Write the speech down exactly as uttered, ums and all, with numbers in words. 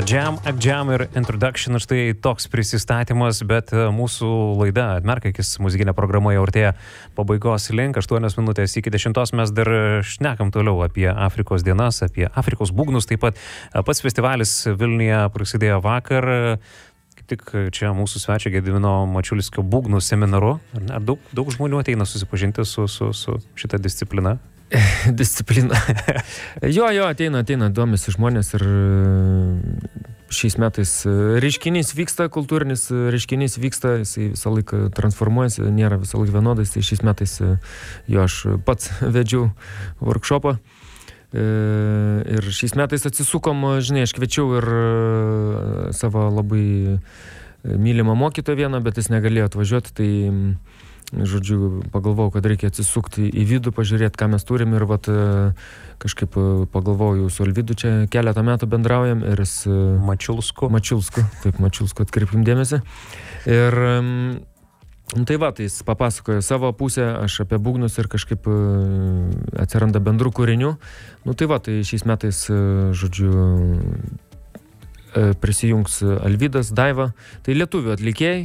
Jam, Jam ir Introduction, štai toks prisistatymas, bet mūsų laida Atmerk akis muzikinė programa jau artėja pabaigos link, aštuonios minutės iki dešimtos, mes dar šnekam toliau apie Afrikos dienas, apie Afrikos būgnus, taip pat pats festivalis Vilniuje prasidėjo vakar, kaip tik čia mūsų svečio Gedimino Mačiulskio būgnų seminaru, ar daug, daug žmonių ateina susipažinti su, su, su šita disciplina? Disciplina. Jo, jo, ateina, ateina, domisi žmonės ir šiais metais reiškinys vyksta, kultūrinis reiškinys vyksta, jisai visą laiką transformuojasi, nėra visą laiką vienodas, tai šiais metais jo aš pats vedžiau workshopą ir šiais metais atsisukom, žinai, aš kviečiau ir savo labai mylimą mokytoją vieną, bet jis negalėjo atvažiuoti, tai žodžiu, pagalvojau, kad reikia atsisukti į vidų, pažiūrėti, ką mes turim ir vat, kažkaip pagalvojau, su Alvydu čia keletą metų bendraujam ir jis... Mačiulsku. Mačiulsku, taip, Mačiulsku, atkreipkim dėmesį. Ir tai va, tai jis papasakojo savo pusę, aš apie būgnus ir kažkaip atsiranda bendrų kūrinių. Nu tai va, tai šiais metais, žodžiu, prisijungs Alvydas, Daiva, tai lietuvių atlikėjai.